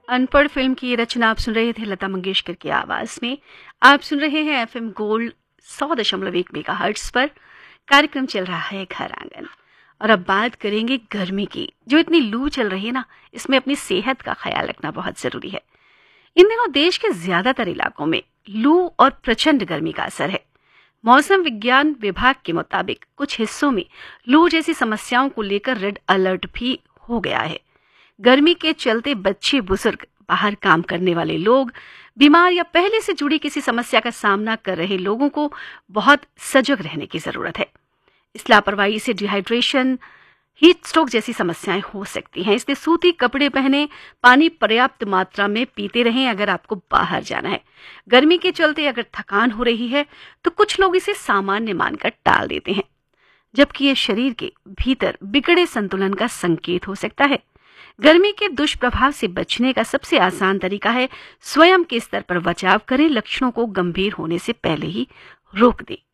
अनपढ़ फिल्म की ये रचना आप सुन रहे थे लता मंगेशकर की आवाज में। आप सुन रहे हैं एफएम गोल्ड 100.1 मेगाहर्ट्ज पर। कार्यक्रम चल रहा है घर आंगन और अब बात करेंगे गर्मी की। जो इतनी लू चल रही है ना, इसमें अपनी सेहत का ख्याल रखना बहुत जरूरी है। इन दिनों देश के ज्यादातर इलाकों में लू और प्रचंड गर्मी का असर है। मौसम विज्ञान विभाग के मुताबिक कुछ हिस्सों में लू जैसी समस्याओं को लेकर रेड अलर्ट भी हो गया है। गर्मी के चलते बच्चे, बुजुर्ग, बाहर काम करने वाले लोग, बीमार या पहले से जुड़ी किसी समस्या का सामना कर रहे लोगों को बहुत सजग रहने की जरूरत है। इस लापरवाही से डिहाइड्रेशन, हीट स्ट्रोक जैसी समस्याएं हो सकती हैं। इसलिए सूती कपड़े पहने, पानी पर्याप्त मात्रा में पीते रहें अगर आपको बाहर जाना है। गर्मी के चलते अगर थकान हो रही है तो कुछ लोग इसे सामान्य मानकर टाल देते हैं, जबकि ये शरीर के भीतर बिगड़े संतुलन का संकेत हो सकता है। गर्मी के दुष्प्रभाव से बचने का सबसे आसान तरीका है स्वयं के स्तर पर बचाव करें, लक्षणों को गंभीर होने से पहले ही रोक दें।